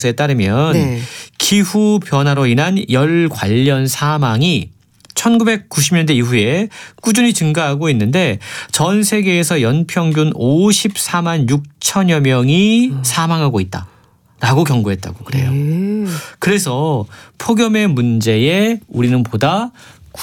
에 따르면 네. 기후 변화로 인한 열 관련 사망이 1990년대 이후에 꾸준히 증가하고 있는데 전 세계에서 연평균 54만 6천여 명이 사망하고 있다라고 경고했다고 그래요. 그래서 폭염의 문제에 우리는 보다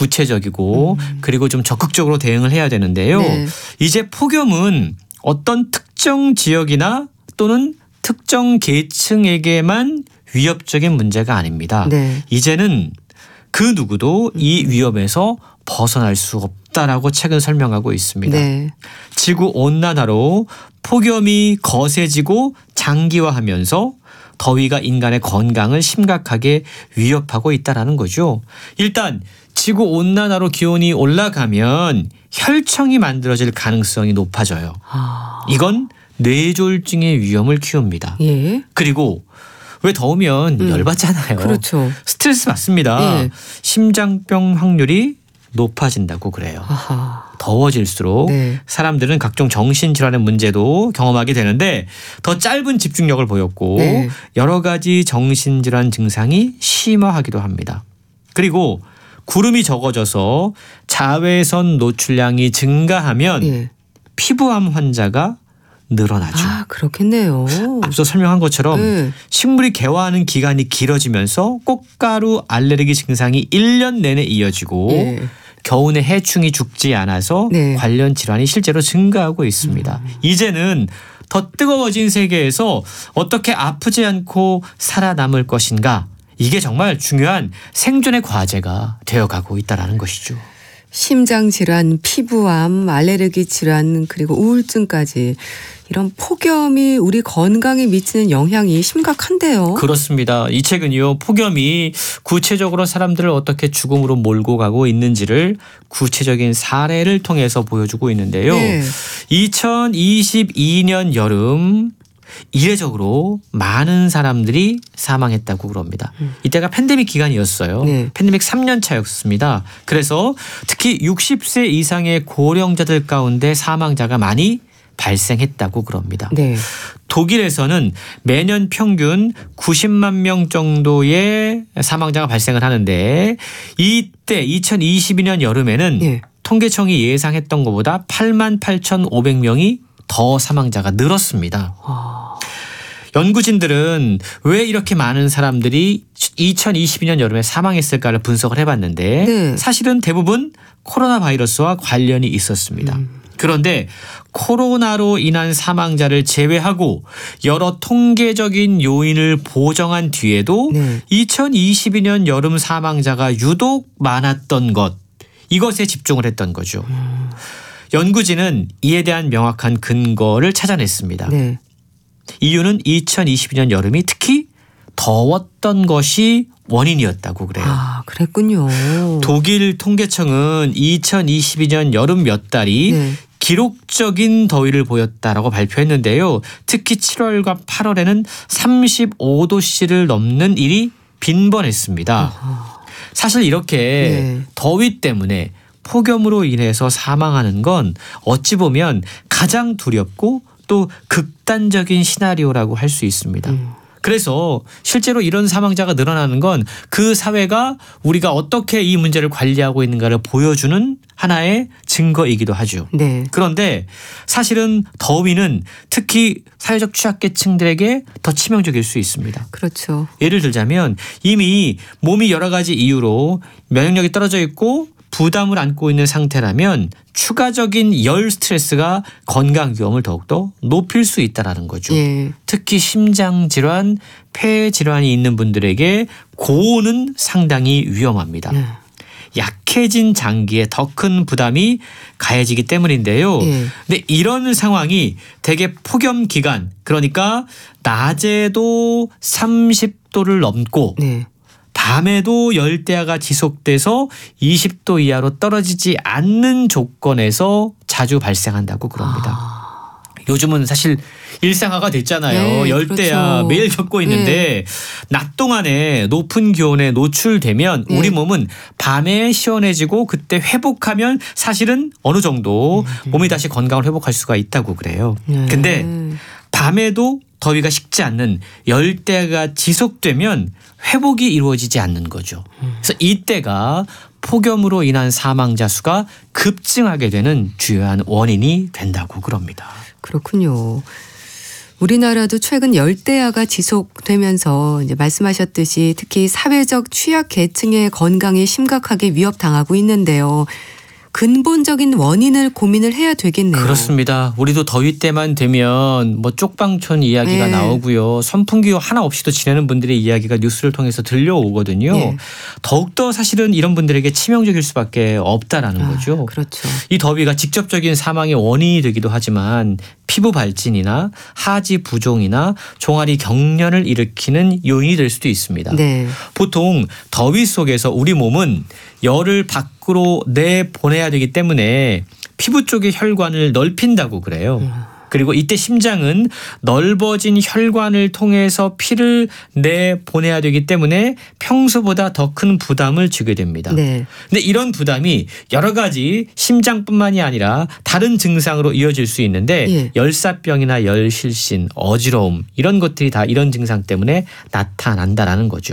구체적이고 그리고 좀 적극적으로 대응을 해야 되는데요. 네. 이제 폭염은 어떤 특정 지역이나 또는 특정 계층에게만 위협적인 문제가 아닙니다. 네. 이제는 그 누구도 이 위험에서 벗어날 수 없다라고 책은 설명하고 있습니다. 네. 지구 온난화로 폭염이 거세지고 장기화하면서 더위가 인간의 건강을 심각하게 위협하고 있다라는 거죠. 일단 지구 온난화로 기온이 올라가면 혈청이 만들어질 가능성이 높아져요. 이건 뇌졸중의 위험을 키웁니다. 예. 그리고 왜 더우면 열받잖아요. 그렇죠. 스트레스 받습니다. 예. 심장병 확률이 높아진다고 그래요. 아하. 더워질수록 네. 사람들은 각종 정신질환의 문제도 경험하게 되는데 더 짧은 집중력을 보였고 네. 여러 가지 정신질환 증상이 심화하기도 합니다. 그리고 구름이 적어져서 자외선 노출량이 증가하면 예. 피부암 환자가 늘어나죠. 아, 그렇겠네요. 앞서 설명한 것처럼 네. 식물이 개화하는 기간이 길어지면서 꽃가루 알레르기 증상이 1년 내내 이어지고 예. 겨우내 해충이 죽지 않아서 네. 관련 질환이 실제로 증가하고 있습니다. 이제는 더 뜨거워진 세계에서 어떻게 아프지 않고 살아남을 것인가, 이게 정말 중요한 생존의 과제가 되어가고 있다는 것이죠. 심장질환, 피부암, 알레르기 질환 그리고 우울증까지 이런 폭염이 우리 건강에 미치는 영향이 심각한데요. 그렇습니다. 이 책은요, 폭염이 구체적으로 사람들을 어떻게 죽음으로 몰고 가고 있는지를 구체적인 사례를 통해서 보여주고 있는데요. 네. 2022년 여름 이례적으로 많은 사람들이 사망했다고 그럽니다. 이때가 팬데믹 기간이었어요. 네. 팬데믹 3년 차였습니다. 그래서 특히 60세 이상의 고령자들 가운데 사망자가 많이 발생했다고 그럽니다. 네. 독일에서는 매년 평균 90만 명 정도의 사망자가 발생을 하는데 이때 2022년 여름에는 네. 통계청이 예상했던 것보다 8만 8,500명이 더 사망자가 늘었습니다. 연구진들은 왜 이렇게 많은 사람들이 2022년 여름에 사망했을까를 분석을 해봤는데 네. 사실은 대부분 코로나 바이러스와 관련이 있었습니다. 그런데 코로나로 인한 사망자를 제외하고 여러 통계적인 요인을 보정한 뒤에도 네. 2022년 여름 사망자가 유독 많았던 것, 이것에 집중을 했던 거죠. 연구진은 이에 대한 명확한 근거를 찾아냈습니다. 네. 이유는 2022년 여름이 특히 더웠던 것이 원인이었다고 그래요. 아, 그랬군요. 독일 통계청은 2022년 여름 몇 달이 네. 기록적인 더위를 보였다라고 발표했는데요. 특히 7월과 8월에는 35도씨를 넘는 일이 빈번했습니다. 사실 이렇게 네. 더위 때문에 폭염으로 인해서 사망하는 건 어찌 보면 가장 두렵고 또 극단적인 시나리오라고 할 수 있습니다. 그래서 실제로 이런 사망자가 늘어나는 건 그 사회가 우리가 어떻게 이 문제를 관리하고 있는가를 보여주는 하나의 증거이기도 하죠. 네. 그런데 사실은 더위는 특히 사회적 취약계층들에게 더 치명적일 수 있습니다. 그렇죠. 예를 들자면 이미 몸이 여러 가지 이유로 면역력이 떨어져 있고 부담을 안고 있는 상태라면 추가적인 열 스트레스가 건강 위험을 더욱더 높일 수 있다는 거죠. 예. 특히 심장질환, 폐질환이 있는 분들에게 고온은 상당히 위험합니다. 네. 약해진 장기에 더 큰 부담이 가해지기 때문인데요. 예. 근데 이런 상황이 대개 폭염 기간, 그러니까 낮에도 30도를 넘고 네. 밤에도 열대야가 지속돼서 20도 이하로 떨어지지 않는 조건에서 자주 발생한다고 그럽니다. 요즘은 사실 일상화가 됐잖아요. 네, 열대야 그렇죠. 매일 겪고 있는데 낮 동안에 높은 기온에 노출되면 네. 우리 몸은 밤에 시원해지고 그때 회복하면 사실은 어느 정도 몸이 다시 건강을 회복할 수가 있다고 그래요. 네. 근데 밤에도 더위가 식지 않는 열대가 지속되면 회복이 이루어지지 않는 거죠. 그래서 이때가 폭염으로 인한 사망자 수가 급증하게 되는 주요한 원인이 된다고 그럽니다. 그렇군요. 우리나라도 최근 열대야가 지속되면서 이제 말씀하셨듯이 특히 사회적 취약 계층의 건강이 심각하게 위협당하고 있는데요. 근본적인 원인을 고민을 해야 되겠네요. 그렇습니다. 우리도 더위 때만 되면 뭐 쪽방촌 이야기가 네. 나오고요. 선풍기 하나 없이도 지내는 분들의 이야기가 뉴스를 통해서 들려오거든요. 네. 더욱더 사실은 이런 분들에게 치명적일 수밖에 없다라는 거죠. 그렇죠. 이 더위가 직접적인 사망의 원인이 되기도 하지만 피부 발진이나 하지 부종이나 종아리 경련을 일으키는 요인이 될 수도 있습니다. 네. 보통 더위 속에서 우리 몸은 열을 밖으로 내보내야 되기 때문에 피부 쪽의 혈관을 넓힌다고 그래요. 그리고 이때 심장은 넓어진 혈관을 통해서 피를 내보내야 되기 때문에 평소보다 더 큰 부담을 주게 됩니다. 네. 근데 이런 부담이 여러 가지 심장뿐만이 아니라 다른 증상으로 이어질 수 있는데 예. 열사병이나 열실신, 어지러움 이런 것들이 다 이런 증상 때문에 나타난다라는 거죠.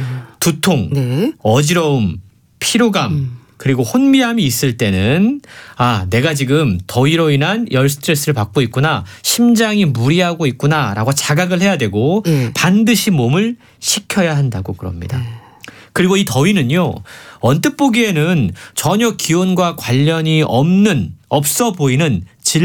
두통, 네. 어지러움, 피로감 그리고 혼미함이 있을 때는 내가 지금 더위로 인한 열 스트레스를 받고 있구나. 심장이 무리하고 있구나라고 자각을 해야 되고 예. 반드시 몸을 식혀야 한다고 그럽니다. 그리고 이 더위는요. 언뜻 보기에는 전혀 기온과 관련이 없어 보이는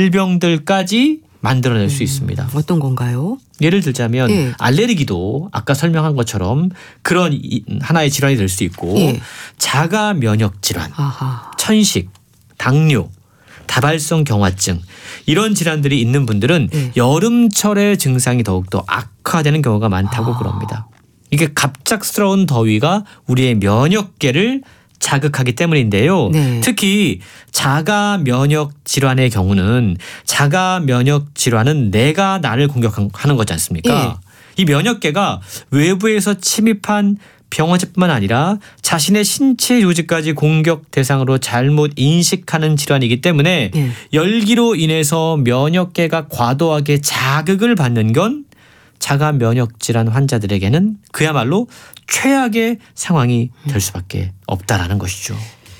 질병들까지 만들어낼 수 있습니다. 어떤 건가요? 예를 들자면 예. 알레르기도 아까 설명한 것처럼 그런 하나의 질환이 될 수 있고 예. 자가 면역 질환, 아하. 천식, 당뇨, 다발성 경화증 이런 질환들이 있는 분들은 예. 여름철의 증상이 더욱더 악화되는 경우가 많다고 그럽니다. 이게 갑작스러운 더위가 우리의 면역계를 자극하기 때문인데요. 네. 특히 자가 면역 질환의 경우는 자가 면역 질환은 내가 나를 공격하는 거지 않습니까? 이 면역계가 외부에서 침입한 병원체뿐만 아니라 자신의 신체 조직까지 공격 대상으로 잘못 인식하는 질환이기 때문에 예. 열기로 인해서 면역계가 과도하게 자극을 받는 건 자가 면역 질환 환자들에게는 그야말로 최악의 상황이 될 수밖에 없다라는 것이죠.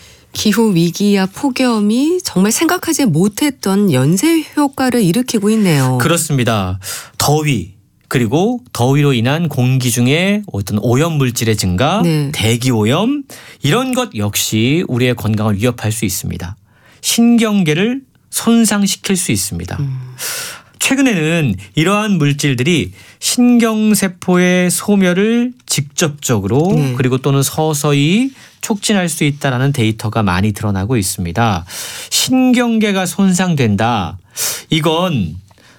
기후 위기와 폭염이 정말 생각하지 못했던 연쇄 효과를 일으키고 있네요. 그렇습니다. 더위 그리고 더위로 인한 공기 중에 어떤 오염 물질의 증가, 네. 대기 오염 이런 것 역시 우리의 건강을 위협할 수 있습니다. 신경계를 손상시킬 수 있습니다. 최근에는 이러한 물질들이 신경세포의 소멸을 직접적으로 네. 그리고 또는 서서히 촉진할 수 있다는 데이터가 많이 드러나고 있습니다. 신경계가 손상된다. 이건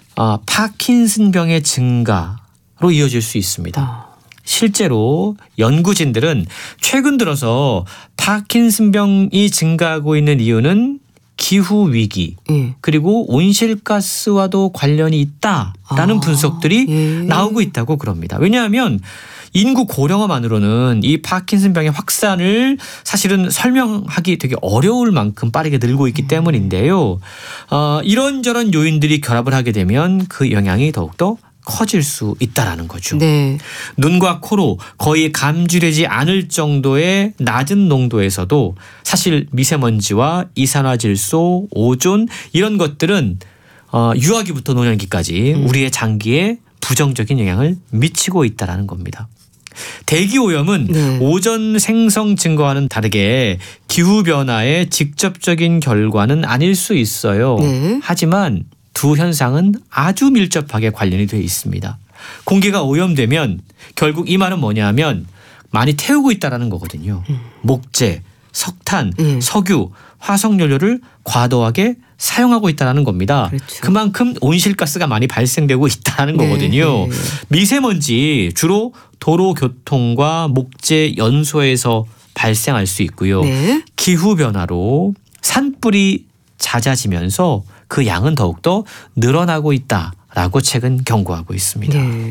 파킨슨병의 증가로 이어질 수 있습니다. 실제로 연구진들은 최근 들어서 파킨슨병이 증가하고 있는 이유는 기후 위기 예. 그리고 온실가스와도 관련이 있다라는 분석들이 예. 나오고 있다고 그럽니다. 왜냐하면 인구 고령화만으로는 이 파킨슨병의 확산을 사실은 설명하기 되게 어려울 만큼 빠르게 늘고 있기 때문인데요. 이런저런 요인들이 결합을 하게 되면 그 영향이 더욱더 커질 수 있다라는 거죠. 네. 눈과 코로 거의 감지되지 않을 정도의 낮은 농도에서도 사실 미세먼지와 이산화질소, 오존 이런 것들은 유아기부터 노년기까지 우리의 장기에 부정적인 영향을 미치고 있다라는 겁니다. 대기오염은 네. 오존 생성 증거와는 다르게 기후변화의 직접적인 결과는 아닐 수 있어요. 네. 하지만 두 현상은 아주 밀접하게 관련이 되어 있습니다. 공기가 오염되면 결국 이 말은 뭐냐 하면 많이 태우고 있다는 거거든요. 목재, 석탄, 석유, 화석연료를 과도하게 사용하고 있다는 겁니다. 그렇죠. 그만큼 온실가스가 많이 발생되고 있다는 거거든요. 네. 미세먼지 주로 도로교통과 목재 연소에서 발생할 수 있고요. 네. 기후변화로 산불이 잦아지면서 그 양은 더욱더 늘어나고 있다라고 최근 경고하고 있습니다. 네.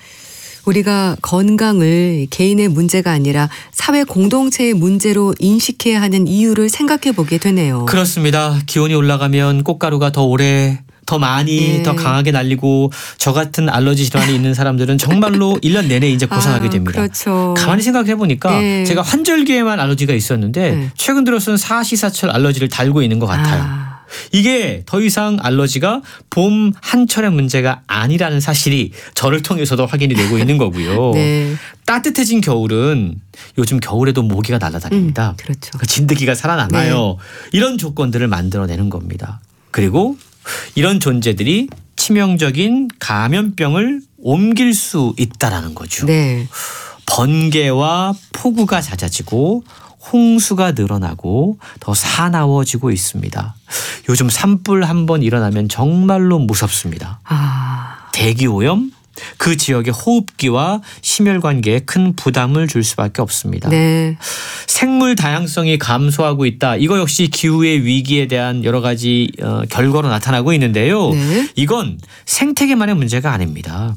우리가 건강을 개인의 문제가 아니라 사회 공동체의 문제로 인식해야 하는 이유를 생각해 보게 되네요. 그렇습니다. 기온이 올라가면 꽃가루가 더 오래 더 많이 예. 더 강하게 날리고 저 같은 알러지 질환이 있는 사람들은 정말로 1년 내내 이제 고생하게 됩니다. 그렇죠. 가만히 생각해 보니까 예. 제가 환절기에만 알러지가 있었는데 예. 최근 들어서는 사시사철 알러지를 달고 있는 것 같아요. 이게 더 이상 알러지가 봄 한철의 문제가 아니라는 사실이 저를 통해서도 확인이 되고 있는 거고요. 네. 따뜻해진 겨울은 요즘 겨울에도 모기가 날아다닙니다. 그렇죠. 진드기가 살아남아요. 이런 조건들을 만들어내는 겁니다. 그리고 이런 존재들이 치명적인 감염병을 옮길 수 있다라는 거죠. 네. 번개와 폭우가 잦아지고 홍수가 늘어나고 더 사나워지고 있습니다. 요즘 산불 한번 일어나면 정말로 무섭습니다. 대기오염, 그 지역의 호흡기와 심혈관계에 큰 부담을 줄 수밖에 없습니다. 네. 생물 다양성이 감소하고 있다. 이거 역시 기후의 위기에 대한 여러 가지 결과로 나타나고 있는데요. 네. 이건 생태계만의 문제가 아닙니다.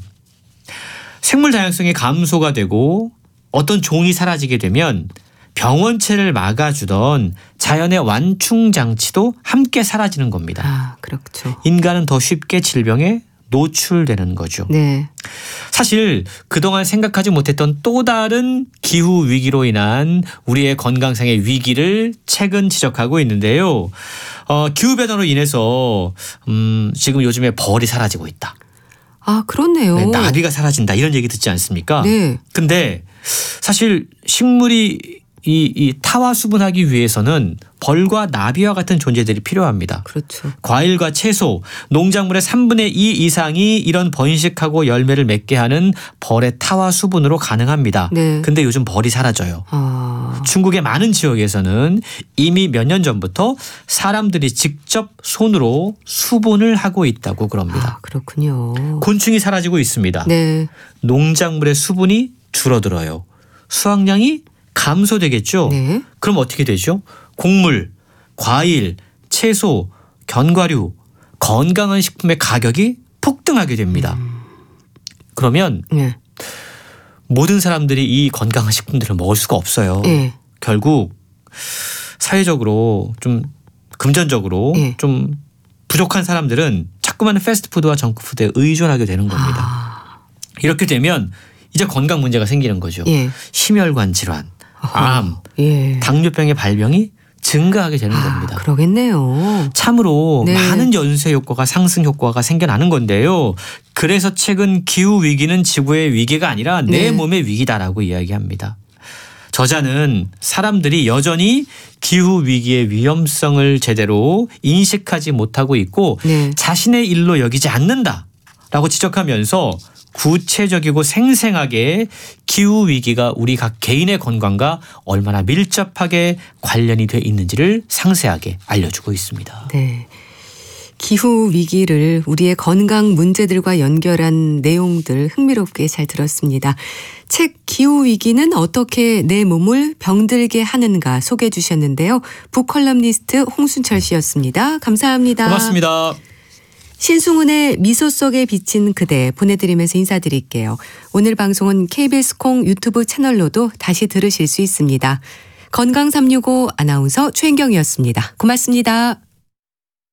생물 다양성이 감소가 되고 어떤 종이 사라지게 되면 병원체를 막아주던 자연의 완충 장치도 함께 사라지는 겁니다. 그렇죠. 인간은 더 쉽게 질병에 노출되는 거죠. 네. 사실 그동안 생각하지 못했던 또 다른 기후 위기로 인한 우리의 건강상의 위기를 최근 지적하고 있는데요. 기후 변화로 인해서 지금 요즘에 벌이 사라지고 있다. 그렇네요. 네, 나비가 사라진다 이런 얘기 듣지 않습니까? 네. 근데 사실 식물이 이 타화 수분하기 위해서는 벌과 나비와 같은 존재들이 필요합니다. 그렇죠. 과일과 채소, 농작물의 3분의 2 이상이 이런 번식하고 열매를 맺게 하는 벌의 타화 수분으로 가능합니다. 네. 근데 요즘 벌이 사라져요. 중국의 많은 지역에서는 이미 몇 년 전부터 사람들이 직접 손으로 수분을 하고 있다고 그럽니다. 그렇군요. 곤충이 사라지고 있습니다. 네. 농작물의 수분이 줄어들어요. 수확량이 감소되겠죠. 네. 그럼 어떻게 되죠? 곡물, 과일, 채소, 견과류, 건강한 식품의 가격이 폭등하게 됩니다. 그러면 네. 모든 사람들이 이 건강한 식품들을 먹을 수가 없어요. 네. 결국 사회적으로 좀 금전적으로 네. 좀 부족한 사람들은 자꾸만 패스트푸드와 정크푸드에 의존하게 되는 겁니다. 이렇게 되면 이제 건강 문제가 생기는 거죠. 예. 심혈관 질환, 암, 예. 당뇨병의 발병이 증가하게 되는 겁니다. 그러겠네요. 참으로 네. 많은 연쇄 효과가 상승 효과가 생겨나는 건데요. 그래서 최근 기후 위기는 지구의 위기가 아니라 내 네. 몸의 위기다라고 이야기합니다. 저자는 사람들이 여전히 기후 위기의 위험성을 제대로 인식하지 못하고 있고 네. 자신의 일로 여기지 않는다라고 지적하면서 구체적이고 생생하게 기후 위기가 우리 각 개인의 건강과 얼마나 밀접하게 관련이 돼 있는지를 상세하게 알려주고 있습니다. 네. 기후 위기를 우리의 건강 문제들과 연결한 내용들 흥미롭게 잘 들었습니다. 책 기후 위기는 어떻게 내 몸을 병들게 하는가 소개해 주셨는데요. 북컬럼니스트 홍순철 씨였습니다. 감사합니다. 고맙습니다. 신승훈의 미소 속에 비친 그대 보내드리면서 인사드릴게요. 오늘 방송은 KBS 콩 유튜브 채널로도 다시 들으실 수 있습니다. 건강365 아나운서 최인경이었습니다. 고맙습니다.